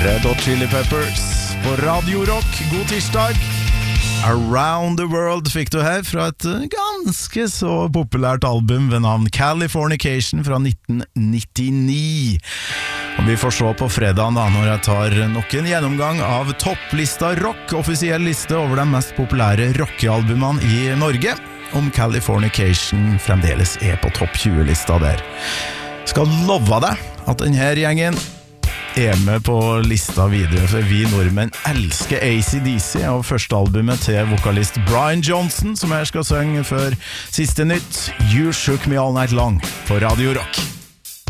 Red Hot Chili Peppers på Radio Rock. God tirsdag. Around the World fikk du her fra et ganske så populært album ved navn Californication fra 1999. Og vi får se på fredagen da, når jeg tar nok en gjennomgang av topplista rock, offisiell liste over de mest populære rockealbumene i Norge, om Californication fremdeles på topp 20-lista der. Skal love deg at denne gjengen med på lista videre, for vi nordmenn elsker AC/DC, og første albumet til vokalist Brian Johnson, som jeg skal synge før siste nytt, You Shook Me All Night Long på Radio Rock.